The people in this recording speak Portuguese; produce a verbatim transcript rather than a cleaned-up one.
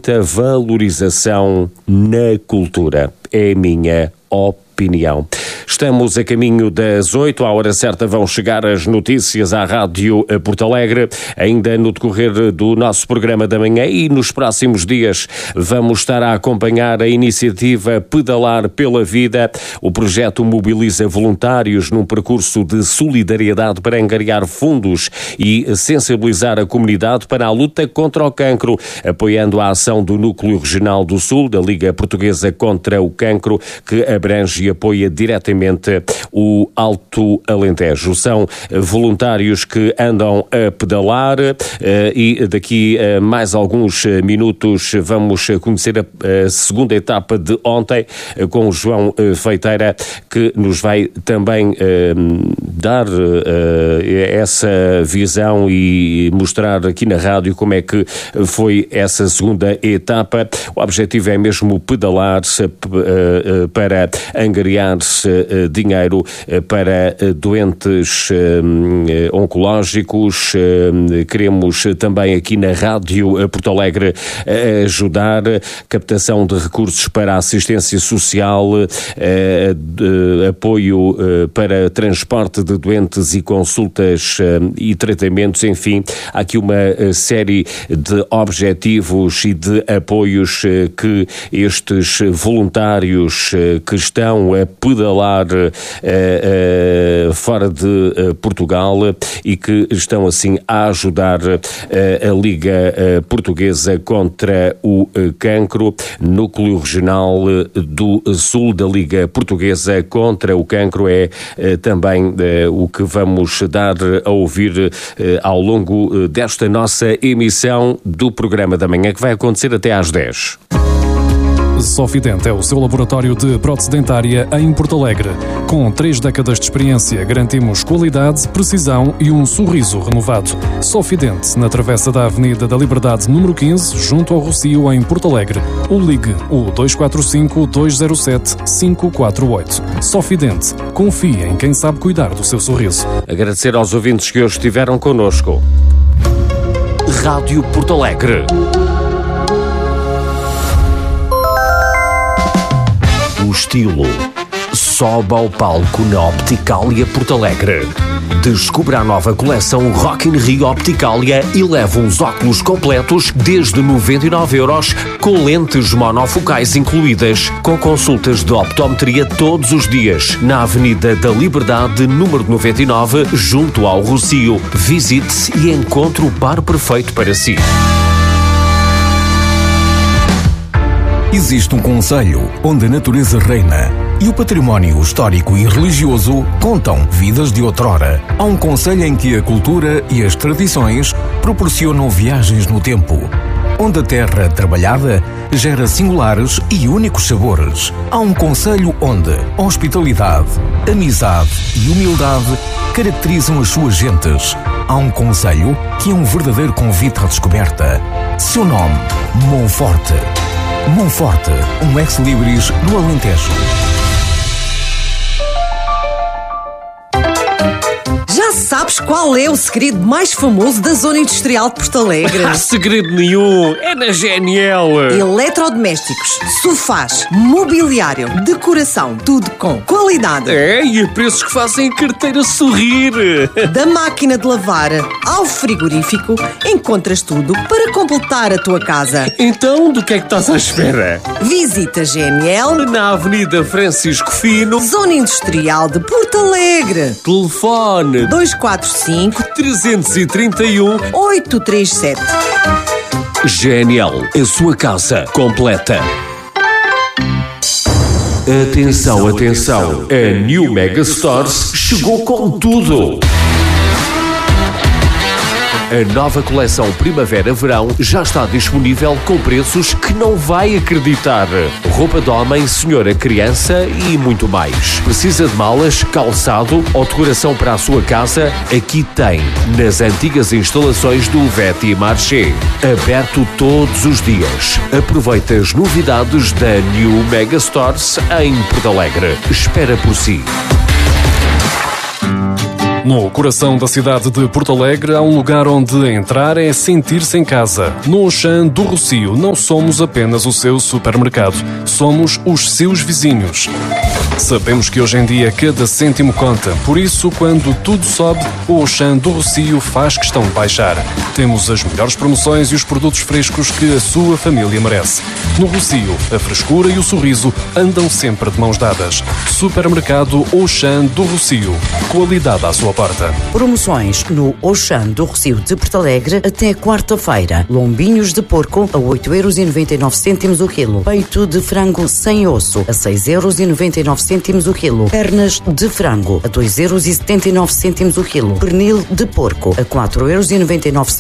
muita valorização na cultura. É a minha opinião. Estamos a caminho das oito, à hora certa vão chegar as notícias à Rádio Porto Alegre, ainda no decorrer do nosso programa da manhã, e nos próximos dias vamos estar a acompanhar a iniciativa Pedalar pela Vida. O projeto mobiliza voluntários num percurso de solidariedade para angariar fundos e sensibilizar a comunidade para a luta contra o cancro, apoiando a ação do Núcleo Regional do Sul, da Liga Portuguesa contra o Cancro, que abrange e apoia diretamente o Alto Alentejo. São voluntários que andam a pedalar e daqui a mais alguns minutos vamos conhecer a segunda etapa de ontem com o João Feiteira, que nos vai também dar essa visão e mostrar aqui na rádio como é que foi essa segunda etapa. O objetivo é mesmo pedalar-se para angariar-se dinheiro para doentes oncológicos. Queremos também aqui na Rádio Porto Alegre ajudar captação de recursos para assistência social, apoio para transporte de doentes e consultas e tratamentos. Enfim, há aqui uma série de objetivos e de apoios que estes voluntários que estão a pedalar uh, uh, fora de uh, Portugal e que estão assim a ajudar uh, a Liga uh, Portuguesa contra o uh, Cancro, Núcleo Regional do Sul da Liga Portuguesa contra o Cancro. É uh, também uh, o que vamos dar a ouvir uh, ao longo uh, desta nossa emissão do programa da manhã, que vai acontecer até às dez. Sofident é o seu laboratório de prótese dentária em Porto Alegre. Com três décadas de experiência, garantimos qualidade, precisão e um sorriso renovado. Sofident, na travessa da Avenida da Liberdade, número quinze, junto ao Rocio, em Porto Alegre. Ou ligue o dois quatro cinco, dois zero sete, cinco quatro oito. Sofident, confie em quem sabe cuidar do seu sorriso. Agradecer aos ouvintes que hoje estiveram connosco. Rádio Porto Alegre. O estilo sobe ao palco na Opticalia Porto Alegre. Descubra a nova coleção Rock in Rio Opticalia e leve uns óculos completos desde noventa e nove euros, com lentes monofocais incluídas, com consultas de optometria todos os dias, na Avenida da Liberdade, número noventa e nove, junto ao Rocio. Visite e encontre o par perfeito para si. Existe um concelho onde a natureza reina e o património histórico e religioso contam vidas de outrora. Há um concelho em que a cultura e as tradições proporcionam viagens no tempo, onde a terra trabalhada gera singulares e únicos sabores. Há um concelho onde hospitalidade, amizade e humildade caracterizam as suas gentes. Há um concelho que é um verdadeiro convite à descoberta. Seu nome, Monforte. Monforte, um ex-libris no Alentejo. Já sabes qual é o segredo mais famoso da zona industrial de Porto Alegre? Não há segredo nenhum, é na G N L. Eletrodomésticos, sofás, mobiliário, decoração, tudo com qualidade. É, e a preços que fazem a carteira sorrir. Da máquina de lavar ao frigorífico, encontras tudo para completar a tua casa. Então, do que é que estás à espera? Visita a G N L na Avenida Francisco Fino, zona industrial de Porto Alegre. Telefone dois quatro cinco, três três um, oito três sete. G N L, a sua casa completa. Atenção, atenção, a New Mega Stores chegou com tudo. A nova coleção Primavera-Verão já está disponível com preços que não vai acreditar. Roupa de homem, senhora, criança e muito mais. Precisa de malas, calçado ou decoração para a sua casa? Aqui tem, nas antigas instalações do Veti Marché. Aberto todos os dias. Aproveita as novidades da New Mega Stores em Porto Alegre. Espera por si. No coração da cidade de Porto Alegre há um lugar onde entrar é sentir-se em casa. No Auchan do Rossio não somos apenas o seu supermercado, somos os seus vizinhos. Sabemos que hoje em dia cada cêntimo conta, por isso quando tudo sobe, o Auchan do Rossio faz questão de baixar. Temos as melhores promoções e os produtos frescos que a sua família merece. No Rossio, a frescura e o sorriso andam sempre de mãos dadas. Supermercado Auchan do Rossio. Qualidade à sua porta. Promoções no Auchan do Rossio de Porto Alegre até quarta-feira. Lombinhos de porco a oito euros e noventa e nove cêntimos o quilo. Peito de frango sem osso a seis euros e noventa e nove cêntimos o quilo. Pernas de frango a dois euros e setenta e nove cêntimos o quilo. Pernil de porco a quatro euros e noventa e nove